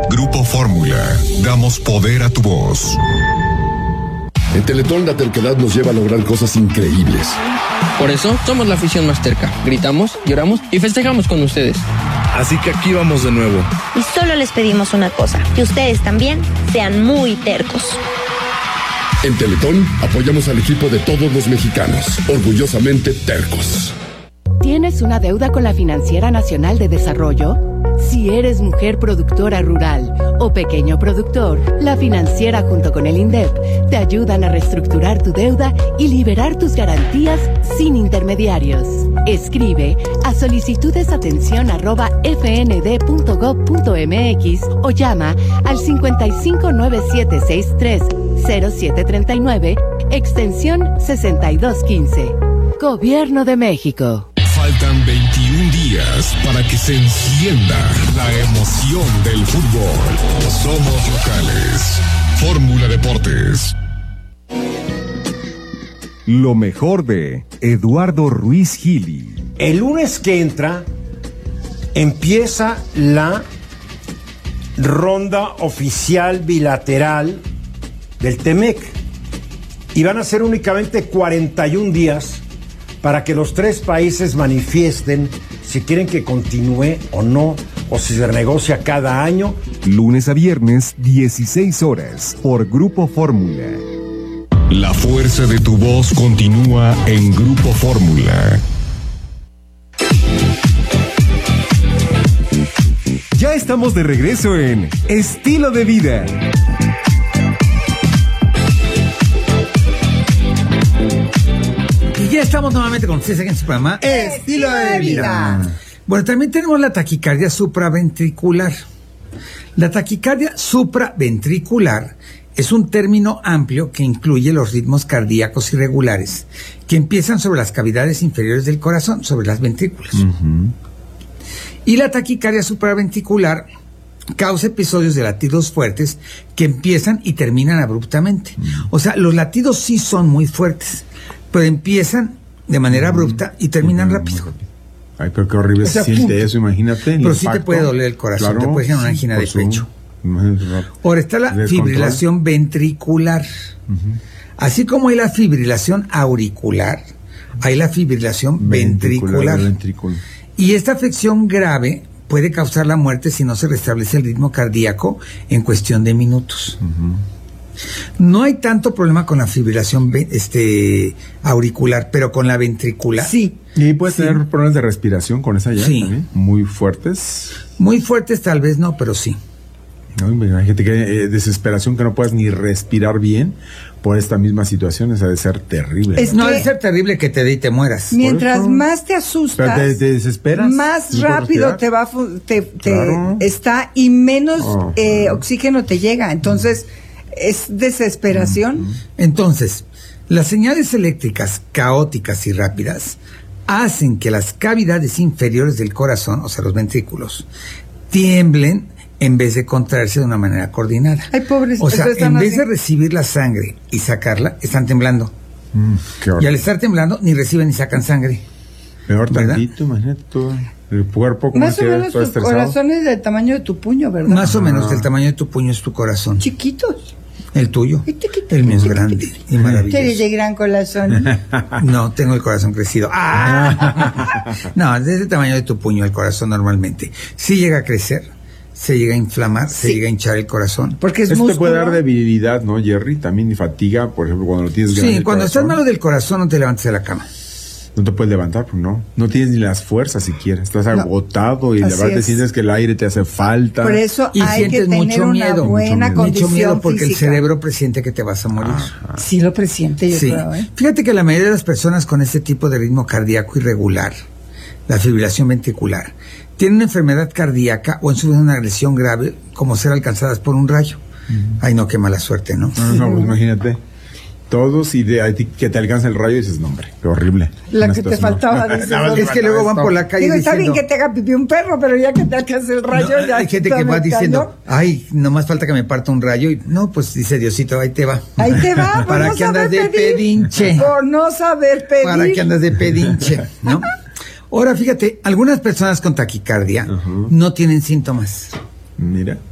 Grupo Fórmula, damos poder a tu voz. En Teletón la terquedad nos lleva a lograr cosas increíbles. Por eso somos la afición más terca. Gritamos, lloramos y festejamos con ustedes. Así que aquí vamos de nuevo. Y solo les pedimos una cosa, que ustedes también sean muy tercos. En Teletón apoyamos al equipo de todos los mexicanos, orgullosamente tercos. ¿Tienes una deuda con la Financiera Nacional de Desarrollo? Si eres mujer productora rural o pequeño productor, la Financiera junto con el INDEP te ayudan a reestructurar tu deuda y liberar tus garantías sin intermediarios. Escribe a solicitudesatención@fnd.gov.mx o llama al 5597630739, extensión 6215. Gobierno de México. Faltan 21 días para que se encienda la emoción del fútbol. Somos locales. Fórmula Deportes. Lo mejor de Eduardo Ruiz Gili. El lunes que entra empieza la ronda oficial bilateral del TEMEC y van a ser únicamente 41 días para que los tres países manifiesten si quieren que continúe o no, o si se renegocia cada año. Lunes a viernes, 16 horas, por Grupo Fórmula. La fuerza de tu voz continúa en Grupo Fórmula. Ya estamos de regreso en Estilo de Vida. Y ya estamos nuevamente con ustedes aquí en su programa Estilo de Vida. Bueno, también tenemos la taquicardia supraventricular. La taquicardia supraventricular es un término amplio que incluye los ritmos cardíacos irregulares que empiezan sobre las cavidades inferiores del corazón, sobre las ventrículas. Y la taquicardia supraventricular causa episodios de latidos fuertes que empiezan y terminan abruptamente. O sea, los latidos sí son muy fuertes, pero empiezan de manera abrupta y terminan rápido. Ay, pero qué horrible se siente eso, imagínate. Pero sí te puede doler el corazón, te puede generar una angina de pecho. Ahora está la fibrilación ventricular. Así como hay la fibrilación auricular, hay la fibrilación ventricular. Y esta afección grave puede causar la muerte si no se restablece el ritmo cardíaco en cuestión de minutos. No hay tanto problema con la fibrilación auricular, pero con la ventricular. Sí. ¿Y puedes tener problemas de respiración con esa ya? Sí. ¿También? ¿Muy fuertes? Muy fuertes tal vez no, pero sí. No, imagínate que desesperación, que no puedas ni respirar bien por esta misma situación, esa de ser terrible. No debe ser terrible que te dé y te mueras. Mientras más te asustas, pero te desesperas, más rápido te va está y menos oxígeno te llega. Entonces es desesperación. Entonces, las señales eléctricas caóticas y rápidas hacen que las cavidades inferiores del corazón, o sea, los ventrículos, tiemblen en vez de contraerse de una manera coordinada. Ay, pobres, o sea, en vez de recibir la sangre y sacarla, están temblando. Y al estar temblando, ni reciben ni sacan sangre. Peor tantito, imagínate todo. El cuerpo como más o menos tu corazón es del tamaño de tu puño, ¿verdad? Más o menos del tamaño de tu puño es tu corazón. Chiquitos. El tuyo. El mío es grande y maravilloso. ¿Tienes de gran corazón? No, tengo el corazón crecido. No, es del tamaño de tu puño el corazón normalmente. Sí llega a crecer, se llega a inflamar, se llega a hinchar el corazón. Porque Esto te puede dar debilidad, ¿no, Jerry? También y fatiga, por ejemplo, cuando lo tienes grande. Sí, cuando estás malo del corazón no te levantes de la cama. No te puedes levantar, pues no tienes ni las fuerzas siquiera, estás agotado y la verdad te sientes que el aire te hace falta. Por eso hay que tener mucho miedo, buena condición mucho miedo porque física. el cerebro presiente que te vas a morir. Sí lo presiente, yo creo. Fíjate que la mayoría de las personas con este tipo de ritmo cardíaco irregular, la fibrilación ventricular, tienen una enfermedad cardíaca o han sufrido una agresión grave como ser alcanzadas por un rayo. Ay, no, qué mala suerte, ¿no? No, pues imagínate. Todos y de ti que te alcanza el rayo y dices, no, hombre, qué horrible. La que te faltaba. Es que luego van por la calle diciendo, está bien diciendo, que te haga pipí un perro, pero ya que te alcance el rayo, ya hay gente que va diciendo, ay, nomás falta que me parta un rayo. Y no, pues dice Diosito, ahí te va. Ahí te va. ¿Para no qué andas de pedinche? Por no saber pedir. ¿Para qué andas de pedinche? ¿No? Ahora, fíjate, algunas personas con taquicardia no tienen síntomas. Mira.